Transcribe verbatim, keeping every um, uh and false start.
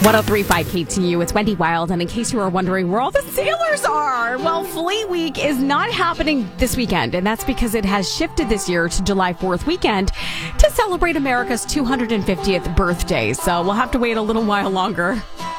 three point five K T U, it's Wendy Wild, and in case you were wondering where all the sailors are, well, Fleet Week is not happening this weekend, and that's because it has shifted this year to July fourth weekend to celebrate America's two hundred fiftieth birthday, so we'll have to wait a little while longer.